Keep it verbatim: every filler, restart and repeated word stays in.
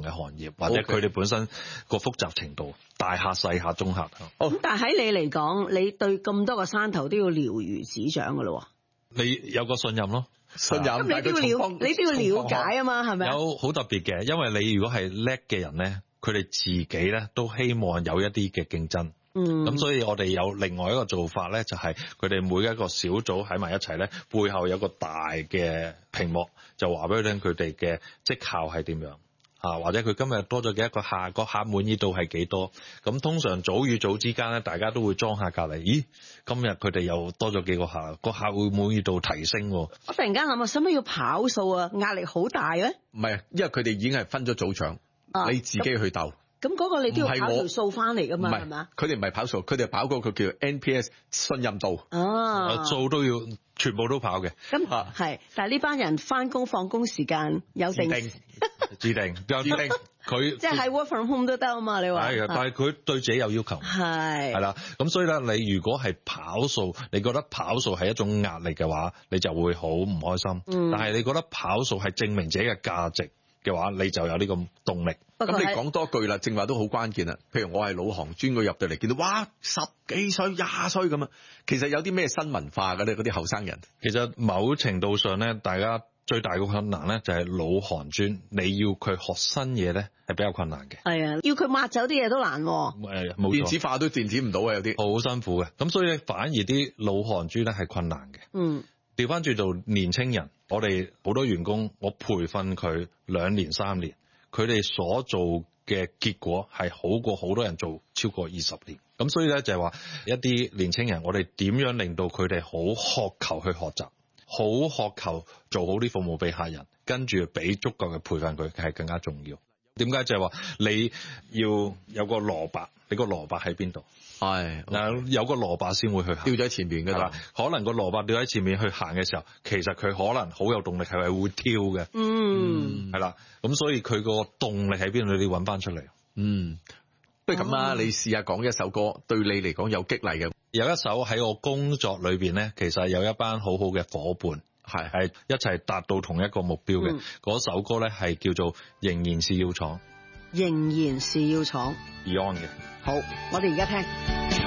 嘅行業，或者佢哋本身個複雜程度，大客、細客、中客。咁、 哦、但係喺你嚟講，你對咁多個山頭都要了如指掌㗎咯。 你有個信任咯， 信任。咁你都要了，你都要了解啊嘛，係咪？ 有好特別嘅，因為你如果係叻嘅人咧，佢哋自己咧都希望有一啲嘅競爭。嗯，咁所以我哋有另外一個做法咧，就係佢哋每一個小組喺埋一齊咧，背後有個大嘅屏幕，就話俾佢聽佢哋嘅績效係點樣啊，或者佢今日多咗幾多個客，個客滿意度係幾多？咁通常組與組之間咧，大家都會裝下隔離。咦，今日佢哋又多咗幾個客，個客會滿意度提升。我突然間諗啊，使乜要跑數啊？壓力好大咧？ 唔係，因為佢哋已經係分咗組長，啊、你自己去鬥。 咁嗰個你都要跑條數翻嚟噶嘛？係咪？ 佢哋唔係跑數，佢哋跑嗰個叫 N P S 信任度。 啊， 數都要全部都跑嘅。 咁係，但係呢班人翻工放工時間有定自定自定有自定，佢即係喺 work from home 都得啊嘛？你話係，但係佢對自己有要求。 係係啦，咁所以咧，你如果係跑數，你覺得跑數係一種壓力嘅話，你就會好唔開心。嗯、但係你覺得跑數係證明自己嘅價值嘅話，你就有呢個動力。 咁你講多句啦，正話都好關鍵啦。譬如我係老行專，佢入到嚟見到哇十幾歲、廿歲咁啊，其實有啲咩新文化嘅咧？嗰啲後生人， 其實某程度上咧，大家最大嘅困難咧就係老行專，你要佢學新嘢咧係比較困難嘅。 係啊，要佢抹走啲嘢都難。誒， 冇錯， 電子化都電子唔到啊，有啲好辛苦嘅。咁所以反而啲老行專咧係困難嘅。 嗯。 調翻轉做年青人，我哋好多員工，我培訓佢兩年三年，佢哋所做嘅結果係好過好多人做超過二十年。咁所以咧就係話一啲年青人，我哋點樣令到佢哋好渴求去學習，好渴求做好啲服務俾客人，跟住俾足夠嘅培訓佢，係更加重要。點解就係話你要有個蘿蔔，你個蘿蔔喺邊度？係嗱，有個蘿蔔先會去行， 掉咗喺前面㗎啦。 可能個蘿蔔掉喺前面去行嘅時候，其實佢可能好有動力，係咪會跳嘅？ 嗯， 係啦，咁所以佢個動力喺邊度？你要揾翻出嚟。 嗯，不如咁啦，你試下講一首歌，對你嚟講有激勵嘅。 有一首喺我工作裏邊咧，其實有一班好好嘅夥伴，係係一齊達到同一個目標嘅。嗰、嗯、首歌咧係叫做《仍然是要闖》， 仍然是要闖 Beyond 嘅。 好，我哋而家聽。